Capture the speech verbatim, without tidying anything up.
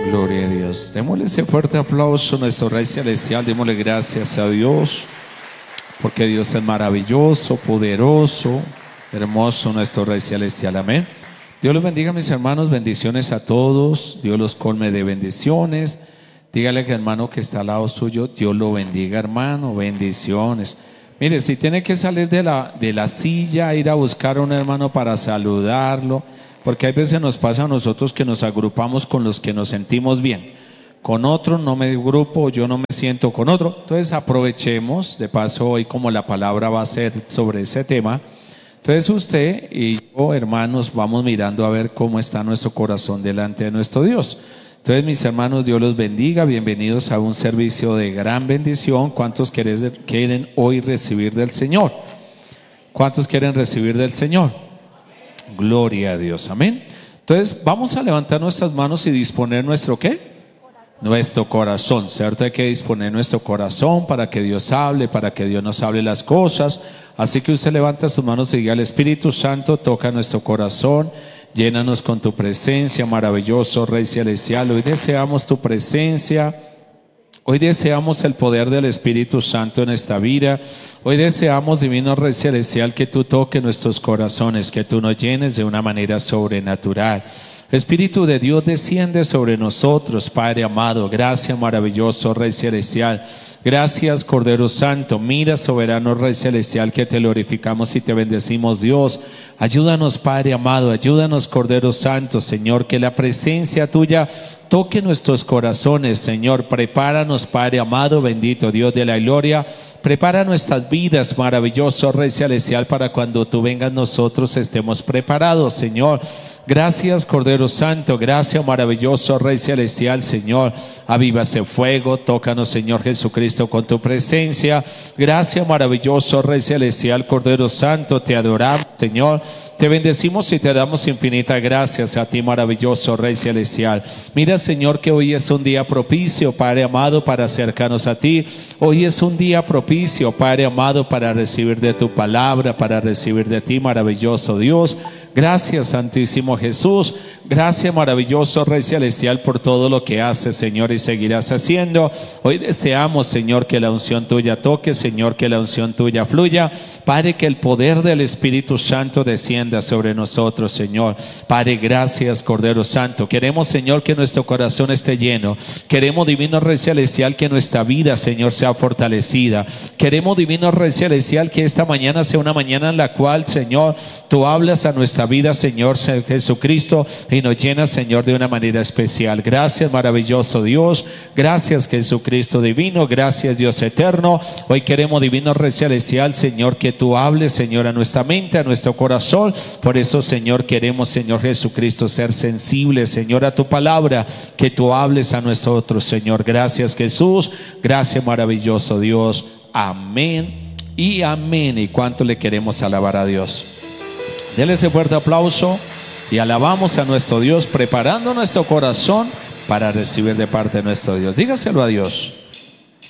Gloria a Dios. Démosle ese fuerte aplauso a nuestro Rey Celestial. Démosle gracias a Dios, porque Dios es maravilloso, poderoso, hermoso, nuestro Rey Celestial. Amén. Dios los bendiga, mis hermanos. Bendiciones a todos. Dios los colme de bendiciones. Dígale que hermano que está al lado suyo, Dios lo bendiga, hermano. Bendiciones. Mire, si tiene que salir de la, de la silla, ir a buscar a un hermano para saludarlo, porque hay veces nos pasa a nosotros que nos agrupamos con los que nos sentimos bien. Con otro no me agrupo, yo no me siento con otro. Entonces aprovechemos, de paso hoy como la palabra va a ser sobre ese tema. Entonces usted y yo, hermanos, vamos mirando a ver cómo está nuestro corazón delante de nuestro Dios. Entonces, mis hermanos, Dios los bendiga. Bienvenidos a un servicio de gran bendición. ¿Cuántos quieren hoy recibir del Señor? ¿Cuántos quieren recibir del Señor? Gloria a Dios, amén. Entonces vamos a levantar nuestras manos y disponer nuestro ¿qué? Corazón. Nuestro corazón, ¿cierto? Hay que disponer nuestro corazón para que Dios hable, para que Dios nos hable las cosas. Así que usted levanta sus manos y diga: al Espíritu Santo, toca nuestro corazón, llénanos con tu presencia, maravilloso Rey Celestial. Hoy deseamos tu presencia. Hoy deseamos el poder del Espíritu Santo en esta vida. Hoy deseamos, divino Rey Celestial, que tú toques nuestros corazones, que tú nos llenes de una manera sobrenatural. Espíritu de Dios, desciende sobre nosotros, Padre amado. Gracias, maravilloso Rey Celestial. Gracias, Cordero Santo. Mira, soberano Rey Celestial, que te glorificamos y te bendecimos, Dios. Ayúdanos, Padre amado. Ayúdanos, Cordero Santo, Señor, que la presencia tuya toque nuestros corazones, Señor. Prepáranos, Padre amado, bendito Dios de la gloria. Prepara nuestras vidas, maravilloso Rey Celestial, para cuando tú vengas nosotros estemos preparados, Señor. Gracias, Cordero Santo. Gracias, maravilloso Rey Celestial, Señor. Aviva ese fuego. Tócanos, Señor Jesucristo, con tu presencia. Gracias, maravilloso Rey Celestial, Cordero Santo. Te adoramos, Señor. Te bendecimos y te damos infinitas gracias a ti, maravilloso Rey Celestial. Mira, Señor, que hoy es un día propicio, Padre amado, para acercarnos a ti. Hoy es un día propicio, Padre amado, para recibir de tu palabra, para recibir de ti, maravilloso Dios. Gracias, Santísimo Jesús. Gracias, maravilloso Rey Celestial, por todo lo que haces, Señor, y seguirás haciendo. Hoy deseamos, Señor, que la unción tuya toque, Señor, que la unción tuya fluya. Padre, que el poder del Espíritu Santo descienda sobre nosotros, Señor. Padre, gracias, Cordero Santo. Queremos, Señor, que nuestro corazón esté lleno. Queremos, divino Rey Celestial, que nuestra vida, Señor, sea fortalecida. Queremos, divino Rey Celestial, que esta mañana sea una mañana en la cual, Señor, tú hablas a nuestra vida, Señor Jesucristo, y nos llenas, Señor, de una manera especial. Gracias, maravilloso Dios. Gracias, Jesucristo divino. Gracias, Dios eterno. Hoy queremos, divino Rey Celestial, Señor, que tú hables, Señor, a nuestra mente, a nuestro corazón. Por eso, Señor, queremos, Señor Jesucristo, ser sensibles, Señor, a tu palabra, que tú hables a nosotros, Señor. Gracias, Jesús. Gracias, maravilloso Dios. Amén y amén. Y cuánto le queremos alabar a Dios. Dele ese fuerte aplauso y alabamos a nuestro Dios, preparando nuestro corazón para recibir de parte de nuestro Dios. Dígaselo a Dios.